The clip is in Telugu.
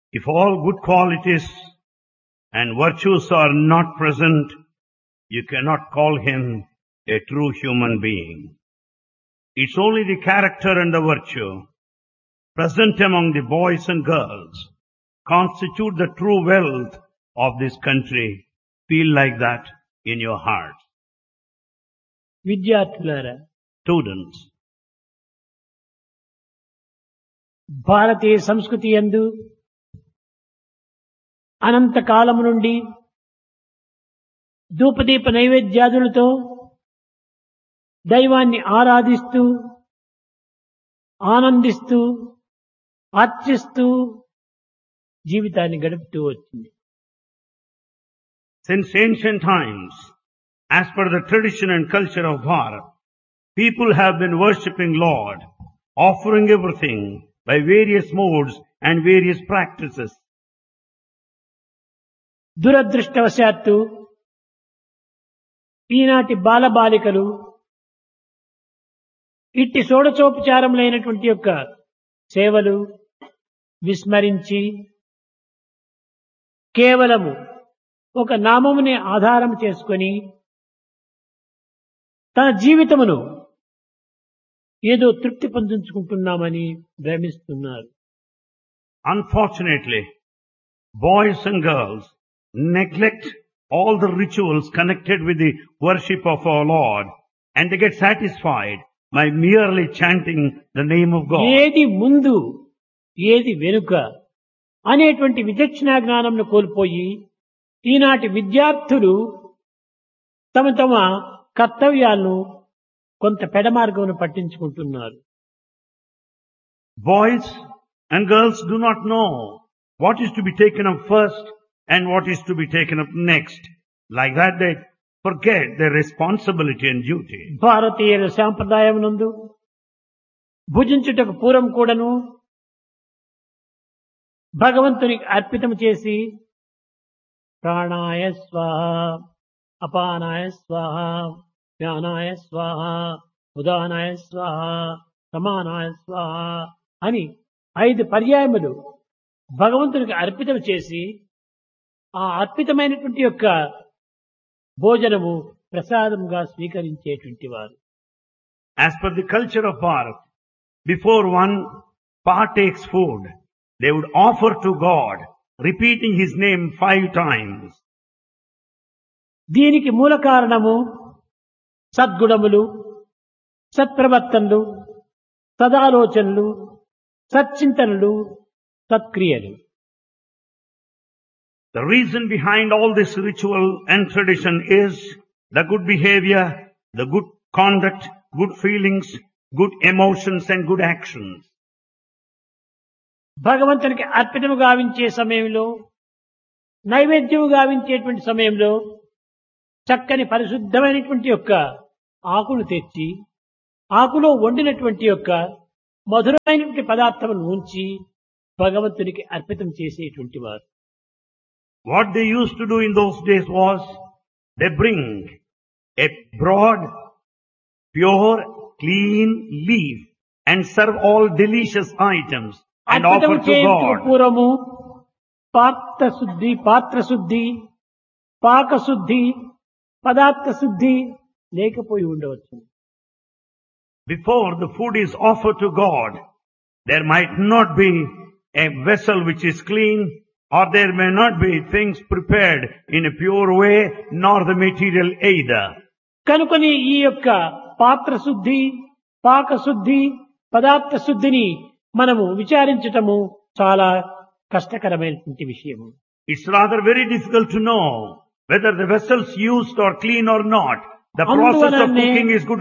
If all good qualities and virtues are not present, you cannot call him a true human being. It's only the character and the virtue present among the boys and girls constitute the true wealth of this country. Feel like that in your heart. విద్యార్థులారా, Students, భారతీయ సంస్కృతి యందు అనంత కాలము నుండి ధూపదీప నైవేద్యాదులతో దైవాన్ని ఆరాధిస్తూ ఆనందిస్తూ అర్చిస్తూ జీవితాన్ని గడుపుతూ వచ్చింది. since ancient times, as per the tradition and culture of Bharat, people have been worshipping Lord, offering everything by various modes and various practices. దురదృష్టవశాత్తు ఈనాటి బాలబాలికలు ఇట్టి షోడశోపచారములైనటువంటి యొక్క సేవలు విస్మరించి కేవలము ఒక నామముని ఆధారం చేసుకొని తన జీవితమును ఏదో తృప్తి పొందించుకుంటున్నామని భ్రమిస్తున్నారు. Unfortunately, boys and girls neglect all the rituals connected with the worship of our Lord, and they get satisfied by merely chanting the name of God. ఏది ముందు ఏది వెనుక అనేటువంటి విచక్షణా జ్ఞానంను కోల్పోయి ఈనాటి విద్యార్థులు తమ తమ కర్తవ్యాలను కొంత పెడమార్గమును పట్టించుకుంటున్నారు. Boys and girls do not know what is to be taken up first and what is to be taken up next. Like that, they forget their responsibility and duty. భారతీయుల సాంప్రదాయం నందు భుజించుటకు పూర్వం కూడాను భగవంతునికి అర్పితం చేసి ప్రాణాయ స్వాహ, అపానాయ స్వాహ, జ్ఞానాయ స్వాహ, ఉదానాయ స్వాహ, సమానాయ స్వాహ అని 5 పర్యాయములు భగవంతునికి అర్పితం చేసి ఆ అర్పితమైనటువంటి యొక్క భోజనము ప్రసాదంగా స్వీకరించేటువంటి వారు. As per the culture of Bharat, before one partakes food, they would offer to God, repeating His name 5 times. దీనికి మూల కారణము సద్గుణములు, సత్ప్రవర్తనలు, సదాలోచనలు, సచ్చింతనలు, సత్క్రియలు. The reason behind all this ritual and tradition is the good behavior, the good conduct, good feelings, good emotions and good actions. భగవంతునికి అర్పితము గావించే సమయంలో, నైవేద్యము గావించేటువంటి సమయంలో చక్కని పరిశుద్ధమైనటువంటి యొక్క ఆకులు తెచ్చి ఆకులో వండినటువంటి యొక్క మధురమైనటువంటి పదార్థమును ఉంచి భగవంతునికి అర్పితం చేసేటువంటి వారు. What they used to do in those days was, they bring a broad, pure, clean leaf and serve all delicious items and అర్పితం offer to చేయుటకు God. పూర్వము పాత్రశుద్ధి, పాకశుద్ధి, పదార్థ శుద్ధి లేకపోయి ఉండవచ్చు. Before the food is offered to God, there might not be a vessel which is clean, or there may not be things prepared in a pure way, nor the material either. కనుకొని ఈ యొక్క పాత్ర శుద్ధి, పాకశుద్ధి, పదార్థ శుద్ధిని మనము విచారించటము చాలా కష్టకరమైనటువంటి విషయము. It's rather very difficult to know whether the vessels used are clean or not. The process of అందువలనే cooking is good